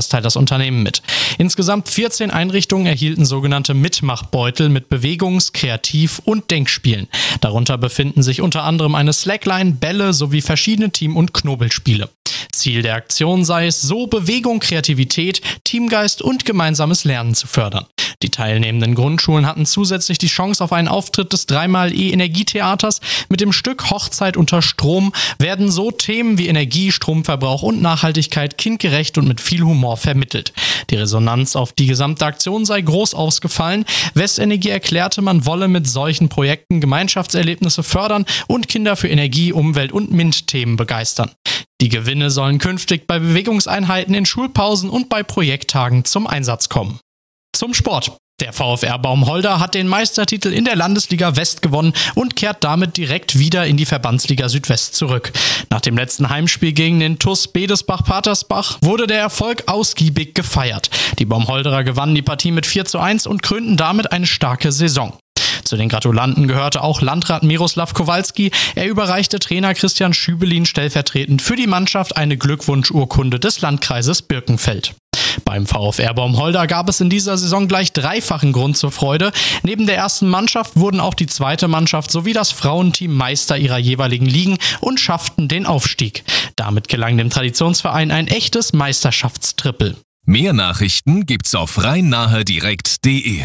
teilt das Unternehmen mit. Insgesamt 14 Einrichtungen erhielten sogenannte Mitmachbeutel mit Bewegungs-, Kreativ- und Denkspielen. Darunter befinden sich unter anderem eine Slackline, Bälle sowie verschiedene Team- und Knobelspiele. Ziel der Aktion sei es, so Bewegung, Kreativität, Teamgeist und gemeinsames Lernen zu fördern. Die teilnehmenden Grundschulen hatten zusätzlich die Chance auf einen Auftritt des 3x-E-Energietheaters. Mit dem Stück Hochzeit unter Strom werden so Themen wie Energie, Stromverbrauch und Nachhaltigkeit kindgerecht und mit viel Humor vermittelt. Die Resonanz auf die gesamte Aktion sei groß ausgefallen. Westenergie erklärte, man wolle mit solchen Projekten Gemeinschaftserlebnisse fördern und Kinder für Energie, Umwelt und MINT-Themen begeistern. Die Gewinne sollen künftig bei Bewegungseinheiten in Schulpausen und bei Projekttagen zum Einsatz kommen. Zum Sport. Der VfR Baumholder hat den Meistertitel in der Landesliga West gewonnen und kehrt damit direkt wieder in die Verbandsliga Südwest zurück. Nach dem letzten Heimspiel gegen den TuS Bedesbach-Patersbach wurde der Erfolg ausgiebig gefeiert. Die Baumholderer gewannen die Partie mit 4:1 und krönten damit eine starke Saison. Zu den Gratulanten gehörte auch Landrat Miroslav Kowalski. Er überreichte Trainer Christian Schübelin stellvertretend für die Mannschaft eine Glückwunschurkunde des Landkreises Birkenfeld. Beim VfR Baumholder gab es in dieser Saison gleich dreifachen Grund zur Freude. Neben der ersten Mannschaft wurden auch die zweite Mannschaft sowie das Frauenteam Meister ihrer jeweiligen Ligen und schafften den Aufstieg. Damit gelang dem Traditionsverein ein echtes Meisterschaftstrippel. Mehr Nachrichten gibt's auf rhein-nahe-direkt.de.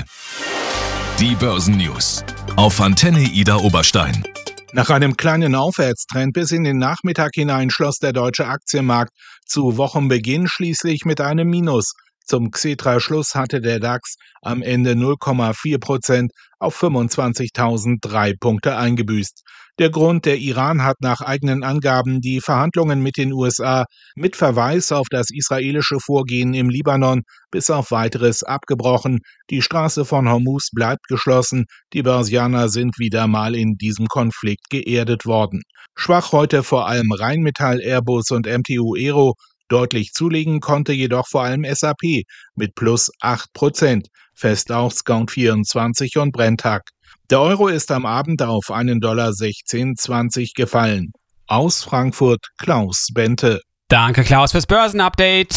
Die Börsennews auf Antenne Ida Oberstein. Nach einem kleinen Aufwärtstrend bis in den Nachmittag hinein schloss der deutsche Aktienmarkt zu Wochenbeginn schließlich mit einem Minus. Zum Xetra-Schluss hatte der DAX am Ende 0,4% auf 25.003 Punkte eingebüßt. Der Grund: der Iran hat nach eigenen Angaben die Verhandlungen mit den USA mit Verweis auf das israelische Vorgehen im Libanon bis auf Weiteres abgebrochen. Die Straße von Hormuz bleibt geschlossen. Die Börsianer sind wieder mal in diesem Konflikt geerdet worden. Schwach heute vor allem Rheinmetall, Airbus und MTU Aero. Deutlich zulegen konnte jedoch vor allem SAP mit plus 8%, fest auch Scout24 und Brenntag. Der Euro ist am Abend auf $1,1620 gefallen. Aus Frankfurt Klaus Bente. Danke Klaus fürs Börsenupdate.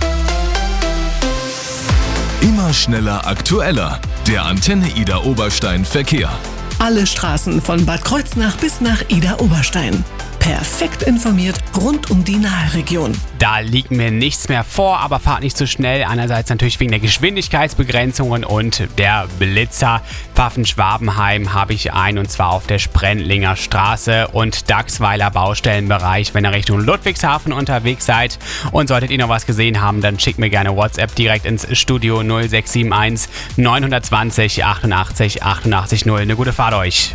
Immer schneller, aktueller. Der Antenne Ida Oberstein Verkehr. Alle Straßen von Bad Kreuznach bis nach Ida Oberstein. Perfekt informiert rund um die Naheregion. Da liegt mir nichts mehr vor, aber fahrt nicht zu schnell. Einerseits natürlich wegen der Geschwindigkeitsbegrenzungen und der Blitzer. Pfaffen-Schwabenheim habe ich ein, und zwar auf der Sprendlinger Straße und Dachsweiler Baustellenbereich, wenn ihr Richtung Ludwigshafen unterwegs seid. Und solltet ihr noch was gesehen haben, dann schickt mir gerne WhatsApp direkt ins Studio 0671 920 88 88 0. Eine gute Fahrt euch.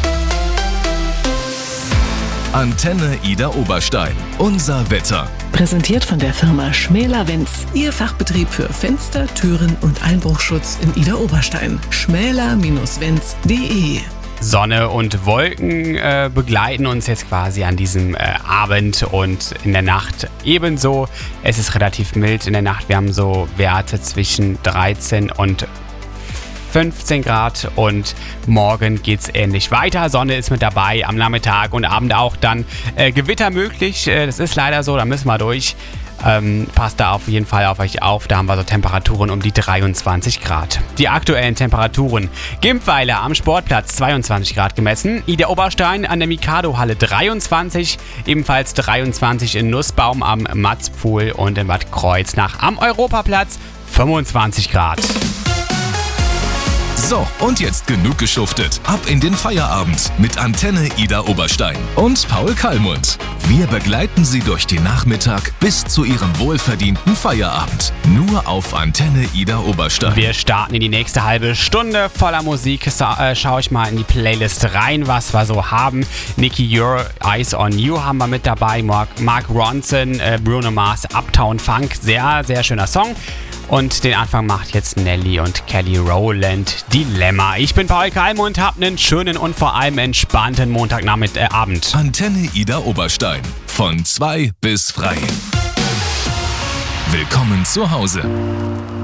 Antenne Ida Oberstein. Unser Wetter. Präsentiert von der Firma Schmäler-Wenz. Ihr Fachbetrieb für Fenster, Türen und Einbruchschutz in Ida Oberstein. schmäler-wenz.de. Sonne und Wolken begleiten uns jetzt quasi an diesem Abend und in der Nacht ebenso. Es ist relativ mild in der Nacht. Wir haben so Werte zwischen 13 und 15 Grad und morgen geht's ähnlich weiter. Sonne ist mit dabei, am Nachmittag und Abend auch dann Gewitter möglich. Das ist leider so, da müssen wir durch. Passt da auf jeden Fall auf euch auf. Da haben wir so Temperaturen um die 23 Grad. Die aktuellen Temperaturen: Gimpweiler am Sportplatz 22 Grad gemessen, Ida Oberstein an der Mikado-Halle 23, ebenfalls 23 in Nussbaum am Matzpfuhl und in Bad Kreuznach am Europaplatz 25 Grad. So, und jetzt genug geschuftet. Ab in den Feierabend mit Antenne Ida Oberstein und Paul Kallmund. Wir begleiten Sie durch den Nachmittag bis zu Ihrem wohlverdienten Feierabend. Nur auf Antenne Ida Oberstein. Wir starten in die nächste halbe Stunde voller Musik. Schau ich mal in die Playlist rein, was wir so haben. Nicky Your Eyes on You haben wir mit dabei. Mark Ronson, Bruno Mars, Uptown Funk. Sehr, sehr schöner Song. Und den Anfang macht jetzt Nelly und Kelly Rowland, Dilemma. Ich bin Paul Kallmund, habt einen schönen und vor allem entspannten Montagnachmittagabend. Antenne Ida Oberstein. Von 2 bis frei. Willkommen zu Hause.